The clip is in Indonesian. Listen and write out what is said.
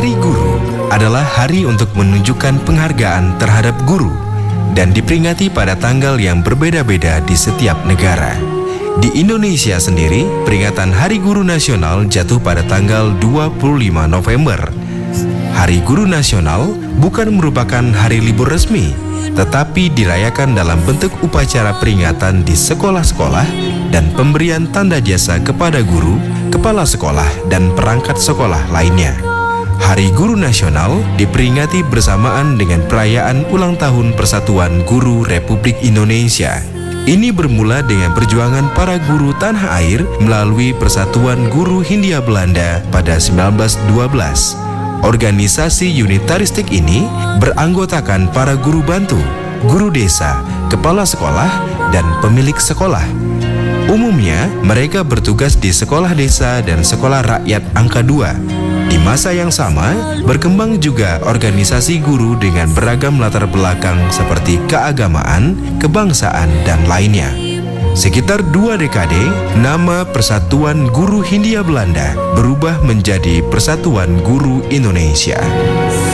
Hari Guru adalah hari untuk menunjukkan penghargaan terhadap guru dan diperingati pada tanggal yang berbeda-beda di setiap negara. Di Indonesia sendiri, peringatan Hari Guru Nasional jatuh pada tanggal 25 November. Hari Guru Nasional bukan merupakan hari libur resmi, tetapi dirayakan dalam bentuk upacara peringatan di sekolah-sekolah dan pemberian tanda jasa kepada guru, kepala sekolah, dan perangkat sekolah lainnya. Hari Guru Nasional diperingati bersamaan dengan perayaan ulang tahun Persatuan Guru Republik Indonesia. Ini bermula dengan perjuangan para guru tanah air melalui Persatuan Guru Hindia Belanda pada 1912. Organisasi unitaristik ini beranggotakan para guru bantu, guru desa, kepala sekolah, dan pemilik sekolah. Umumnya, mereka bertugas di sekolah desa dan sekolah rakyat angka 2. Di masa yang sama, berkembang juga organisasi guru dengan beragam latar belakang seperti keagamaan, kebangsaan, dan lainnya. Sekitar 2 dekade, nama Persatuan Guru Hindia Belanda berubah menjadi Persatuan Guru Indonesia.